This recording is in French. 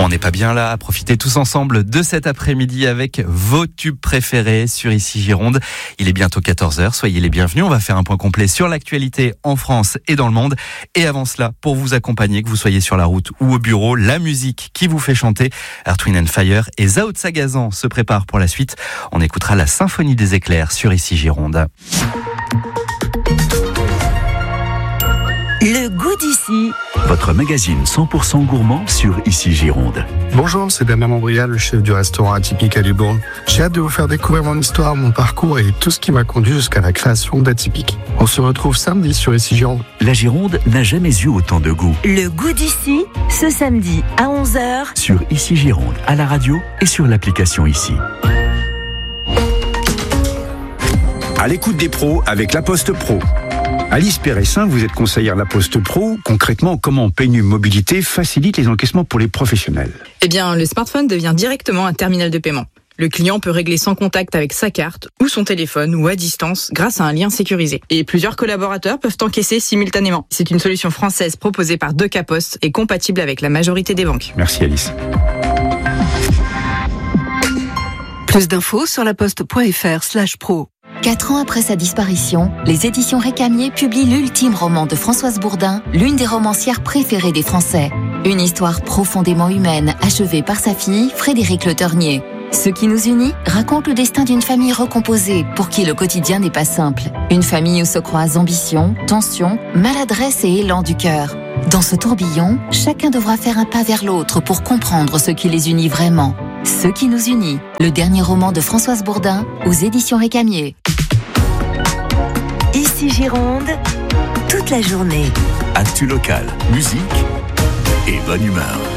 On n'est pas bien là, profitez tous ensemble de cet après-midi avec vos tubes préférés sur Ici Gironde. Il est bientôt 14h, soyez les bienvenus. On va faire un point complet sur l'actualité en France et dans le monde. Et avant cela, pour vous accompagner, que vous soyez sur la route ou au bureau, la musique qui vous fait chanter, Earth, Wind & Fire et Zao de Sagazan se prépare pour la suite. On écoutera la Symphonie des éclairs sur Ici Gironde. Le goût d'ici. Votre magazine 100% gourmand sur Ici Gironde. Bonjour, c'est Damien Montbrial, le chef du restaurant Atypique à Libourne. J'ai hâte de vous faire découvrir mon histoire, mon parcours et tout ce qui m'a conduit jusqu'à la création d'Atypique. On se retrouve samedi sur Ici Gironde. La Gironde n'a jamais eu autant de goût. Le goût d'ici, ce samedi à 11h. Sur Ici Gironde, à la radio et sur l'application Ici. À l'écoute des pros avec La Poste Pro. Alice Péressin, vous êtes conseillère La Poste Pro. Concrètement, comment PNU Mobilité facilite les encaissements pour les professionnels? Eh bien, le smartphone devient directement un terminal de paiement. Le client peut régler sans contact avec sa carte ou son téléphone ou à distance grâce à un lien sécurisé. Et plusieurs collaborateurs peuvent encaisser simultanément. C'est une solution française proposée par Deca Poste et compatible avec la majorité des banques. Merci Alice. Plus d'infos sur laposte.fr/pro. 4 ans après sa disparition, les éditions Récamier publient l'ultime roman de Françoise Bourdin, l'une des romancières préférées des Français. Une histoire profondément humaine, achevée par sa fille, Frédérique Le Ternier. Ce qui nous unit raconte le destin d'une famille recomposée, pour qui le quotidien n'est pas simple. Une famille où se croisent ambition, tension, maladresse et élan du cœur. Dans ce tourbillon, chacun devra faire un pas vers l'autre pour comprendre ce qui les unit vraiment. Ce qui nous unit, le dernier roman de Françoise Bourdin, aux éditions Récamier. Ici Gironde, toute la journée. Actu local, musique et bonne humeur.